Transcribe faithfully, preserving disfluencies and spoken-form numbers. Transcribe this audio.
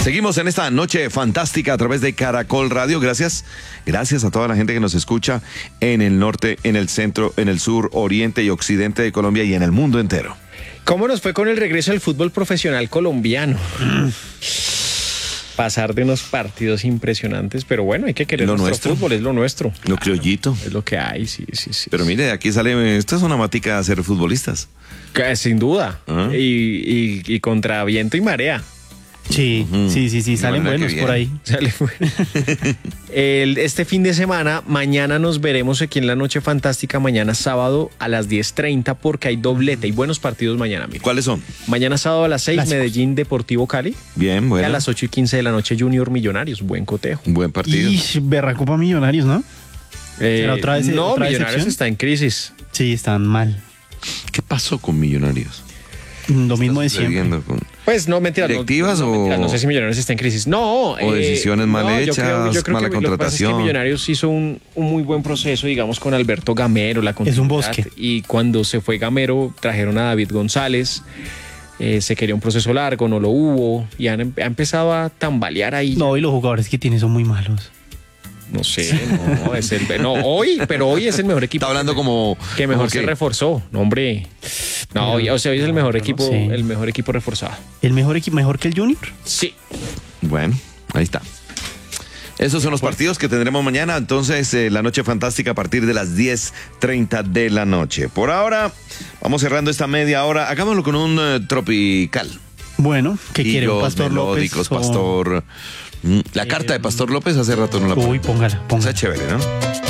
Seguimos en esta noche fantástica a través de Caracol Radio. Gracias, gracias a toda la gente que nos escucha en el norte, en el centro, en el sur, oriente y occidente de Colombia y en el mundo entero. ¿Cómo nos fue con el regreso al fútbol profesional colombiano? Pasar de unos partidos impresionantes, pero bueno, hay que querer lo nuestro nuestro. fútbol, es lo nuestro. Lo criollito. Es lo que hay, sí, sí, sí. Pero mire, aquí sale, esto es una matica a ser futbolistas. Que, sin duda. ¿Ah? Y, y, y contra viento y marea. Sí, Ujú. sí, sí, sí, De salen manera buenos que por ahí. Sale bueno. El, este fin de semana, mañana nos veremos aquí en la Noche Fantástica, mañana sábado a las diez treinta, porque hay doblete y buenos partidos mañana. Mire. ¿Cuáles son? Mañana sábado a las seis, Clásicos. Medellín Deportivo Cali. Bien, Y bueno. a las ocho y quince de la noche, Junior Millonarios. Buen cotejo. Un buen partido. Y Berracopa Millonarios, ¿no? Eh, ¿Será otra vez- no, otra Millonarios decepción? está en crisis. Sí, están mal. ¿Qué pasó con Millonarios? Lo mismo de Está siempre. sucediendo con- Pues no, mentira. ¿Directivas no, no, o- mentira, no sé si Millonarios está en crisis. No. o decisiones mal yo hechas, creo- yo creo mala que lo que pasa es contratación? que Millonarios hizo un, un muy buen proceso, digamos, con Alberto Gamero, la Es un continuidad. bosque. Y cuando se fue Gamero, trajeron a David González. Eh, se quería un proceso largo, no lo hubo. Y han, ha empezado a tambalear ahí. No, y los jugadores que tiene son muy malos. No sé, no, es el, no, hoy, pero hoy es el mejor equipo. Está hablando como... Que mejor como se que- reforzó. No, hombre. No, hoy, o sea, hoy es el mejor no equipo, sé. el mejor equipo reforzado. ¿El mejor equipo, mejor que el Junior? Sí. Bueno, ahí está. Esos son los partidos que tendremos mañana. Entonces, eh, la noche fantástica a partir de las diez treinta de la noche. Por ahora, vamos cerrando esta media hora. Hagámoslo con un eh, tropical. Bueno, ¿qué quiere? ¿Un Pillos, Pastor melódicos, López? o- Pastor... Mm, La carta de Pastor López hace rato no la Uy, pongo. póngala, Esa póngala. es chévere, ¿no?